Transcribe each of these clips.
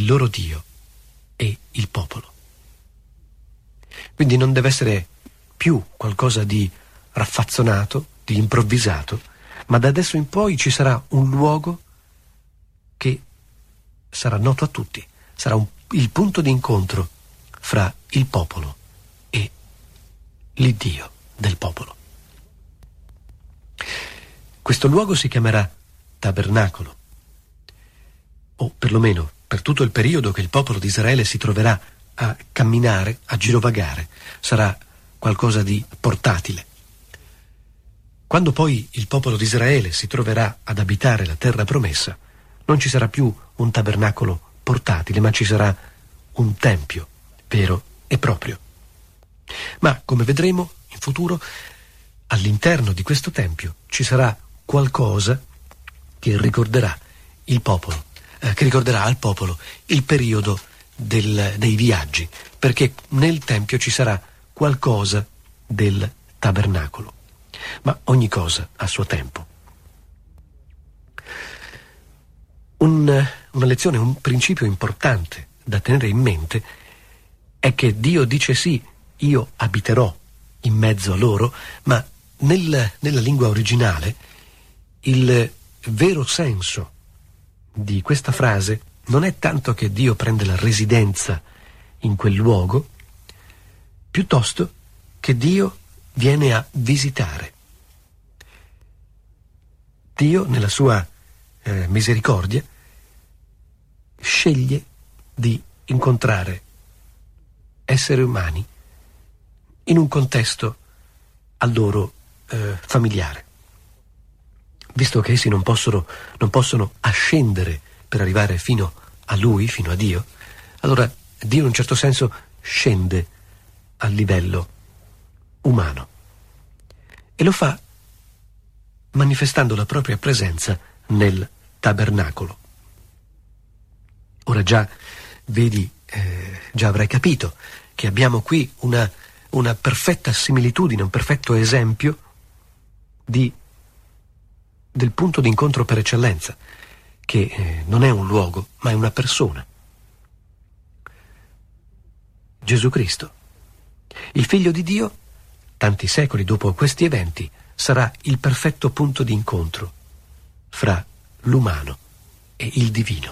loro Dio e il popolo. Quindi non deve essere più qualcosa di raffazzonato, di improvvisato, ma da adesso in poi ci sarà un luogo che sarà noto a tutti, sarà il punto di incontro fra il popolo e l'Iddio del popolo. Questo luogo si chiamerà tabernacolo, o perlomeno per tutto il periodo che il popolo di Israele si troverà a camminare, a girovagare, sarà qualcosa di portatile. Quando poi il popolo di Israele si troverà ad abitare la terra promessa, non ci sarà più un tabernacolo portatile, ma ci sarà un tempio vero e proprio. Ma, come vedremo in futuro, all'interno di questo tempio ci sarà qualcosa che ricorderà il popolo, che ricorderà al popolo il periodo dei viaggi, perché nel tempio ci sarà qualcosa del tabernacolo. Ma ogni cosa ha suo tempo. Una lezione, un principio importante da tenere in mente è che Dio dice sì, io abiterò in mezzo a loro, ma nella lingua originale il vero senso di questa frase non è tanto che Dio prende la residenza in quel luogo, piuttosto che Dio viene a visitare. Dio, nella sua misericordia, sceglie di incontrare esseri umani in un contesto a loro familiare. Visto che essi non possono ascendere per arrivare fino a Lui, fino a Dio, allora Dio in un certo senso scende al livello umano e lo fa manifestando la propria presenza nel tabernacolo. Ora già vedi, già avrai capito che abbiamo qui una perfetta similitudine, un perfetto esempio del punto di incontro per eccellenza, che non è un luogo, ma è una persona. Gesù Cristo, il Figlio di Dio, tanti secoli dopo questi eventi, sarà il perfetto punto di incontro fra l'umano e il divino.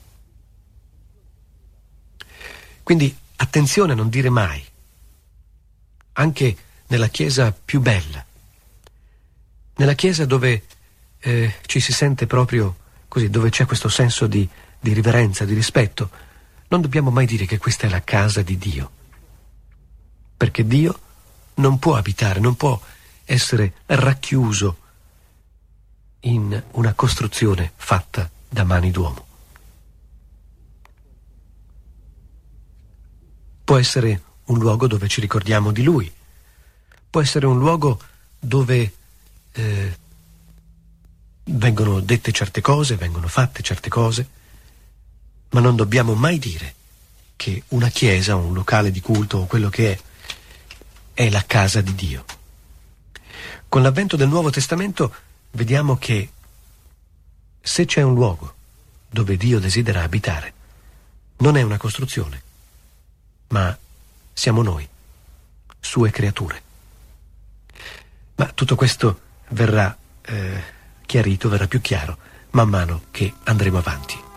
Quindi attenzione a non dire mai, anche nella Chiesa più bella, nella Chiesa dove ci si sente proprio così, dove c'è questo senso di riverenza, di rispetto, non dobbiamo mai dire che questa è la casa di Dio, perché Dio non può abitare, non può essere racchiuso in una costruzione fatta da mani d'uomo. Può essere un luogo dove ci ricordiamo di Lui, può essere un luogo dove vengono dette certe cose, vengono fatte certe cose, ma non dobbiamo mai dire che una chiesa, un locale di culto o quello che è la casa di Dio. Con l'avvento del Nuovo Testamento vediamo che se c'è un luogo dove Dio desidera abitare, non è una costruzione, ma siamo noi, sue creature. Ma tutto questo verrà chiarito, verrà più chiaro man mano che andremo avanti.